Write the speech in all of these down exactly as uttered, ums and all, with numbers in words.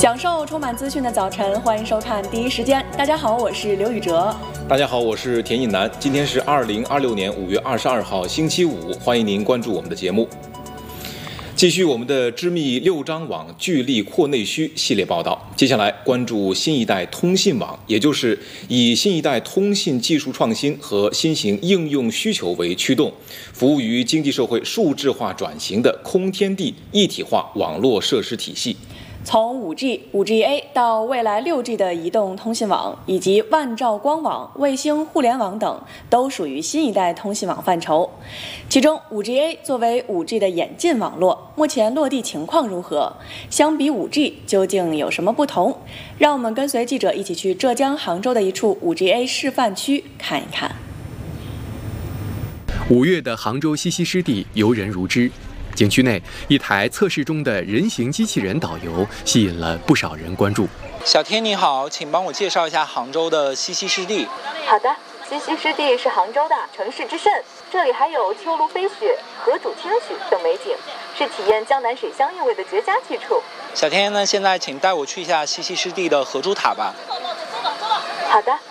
享受充满资讯的早晨，欢迎收看第一时间。大家好，我是刘宇哲。 大家好，我是田颖楠。今天是二零二六年五月二十二号，星期五。欢迎您关注我们的节目。继续我们的知密六张网聚力扩内需系列报道，接下来关注新一代通信网，也就是以新一代通信技术创新和新型应用需求为驱动，服务于经济社会数字化转型的空天地一体化网络设施体系。 从 五 G、五 G A 到未来 六 G 的移动通信网，以及万兆光网、卫星互联网等，都属于新一代通信网范畴。其中 五 G A 作为 五 G 的演进网络，目前落地情况如何？相比 五 G 究竟有什么不同？让我们跟随记者一起去浙江杭州的一处 五 G A 示范区看一看。 五月的杭州西溪湿地游人如织。景区内，一台测试中的人形机器人导游吸引了不少人关注。 小天你好，请帮我介绍一下杭州的西溪湿地。 好的，西溪湿地是杭州的城市之肾，这里还有秋鹭飞雪、河渚清许等美景，是体验江南水乡韵味的绝佳去处。 小天呢，现在请带我去一下西溪湿地的河渚塔吧。 好的。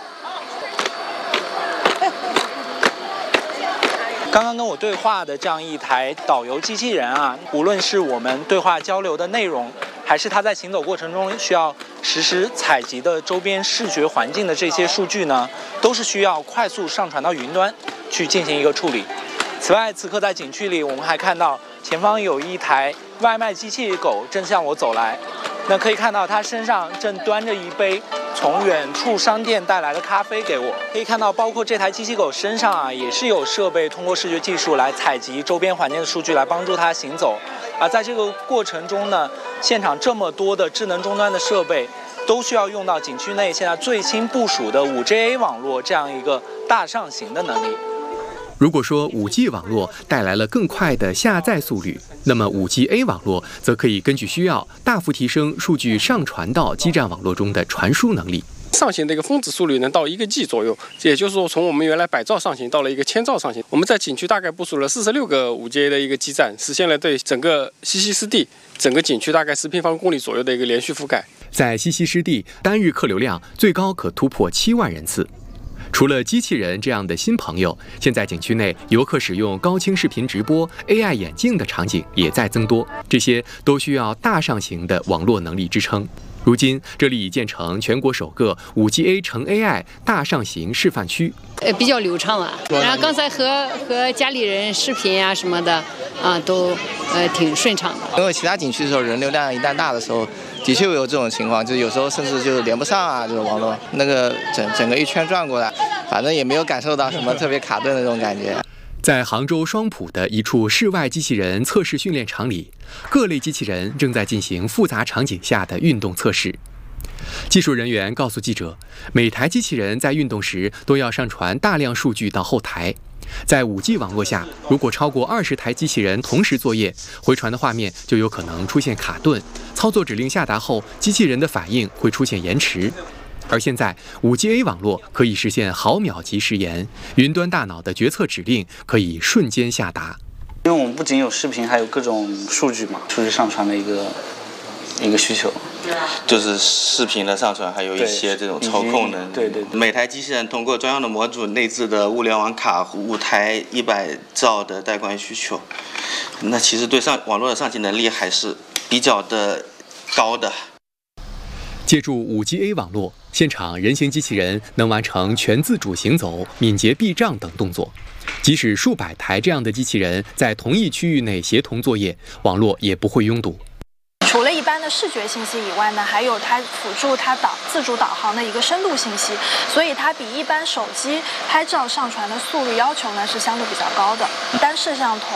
刚刚跟我对话的这样一台导游机器人啊，无论是我们对话交流的内容，还是它在行走过程中需要实时采集的周边视觉环境的这些数据呢，都是需要快速上传到云端去进行一个处理。此外，此刻在景区里，我们还看到前方有一台外卖机器狗正向我走来，那可以看到它身上正端着一杯从远处商店带来的咖啡给我。可以看到，包括这台机器狗身上啊，也是有设备通过视觉技术来采集周边环境的数据，来帮助它行走。而在这个过程中呢，现场这么多的智能终端的设备，都需要用到景区内现在最新部署的 五 G A 网络这样一个大上行的能力。 如果说 五 G 网络带来了更快的下载速率，那么 五 G A 网络则可以根据需要大幅提升数据上传到基站网络中的传输能力。 上行的一个峰值速率能到一个 G 左右，也就是说从我们原来百兆上行到了一个千兆上行。我们在景区大概部署了四十六个 五 G A 的一个基站，实现了对整个西溪湿地整个景区大概十平方公里左右的一个连续覆盖。 在西溪湿地，单日客流量最高可突破七万人次。除了机器人这样的新朋友，现在景区内游客使用高清视频直播、A I 眼镜的场景也在增多，这些都需要大上行的网络能力支撑。如今，这里已建成全国首个 五 G A 乘 A I 大上行示范区， 呃，比较流畅啊。然后刚才和和家里人视频啊什么的，啊，都呃挺顺畅的。 因为其他景区的时候，人流量一旦大的时候，的确会有这种情况，就是有时候甚至就是连不上啊，这种网络那个整整个一圈转过来，反正也没有感受到什么特别卡顿的那种感觉。 在杭州双浦的一处室外机器人测试训练场里，各类机器人正在进行复杂场景下的运动测试。技术人员告诉记者，每台机器人在运动时都要上传大量数据到后台。在 五 G 网络下，如果超过二十台机器人同时作业，回传的画面就有可能出现卡顿，操作指令下达后，机器人的反应会出现延迟。而现在 五 G A 网络可以实现毫秒级时延，云端大脑的决策指令可以瞬间下达。 因为我们不仅有视频，还有各种数据嘛，数据上传的一个一个需求。 就是视频的上传，还有一些这种操控能。 对对对。 每台机器人通过专用的模组内置的物联网卡，五台一百兆的带宽需求，那其实对上网络的上行能力还是比较的高的。 借助 五 G A 网络，现场人形机器人能完成全自主行走、敏捷避障等动作。即使数百台这样的机器人在同一区域内协同作业，网络也不会拥堵。 除了一般的视觉信息以外呢，还有它辅助它导自主导航的一个深度信息，所以它比一般手机拍照上传的速率要求呢是相对比较高的。单摄像头